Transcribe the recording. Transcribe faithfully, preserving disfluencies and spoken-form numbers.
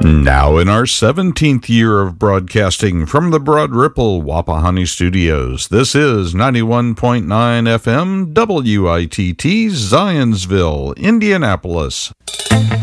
Now in our seventeenth year of broadcasting from the Broad Ripple Wapahani Studios, this is ninety-one point nine F M W I T T Zionsville, Indianapolis.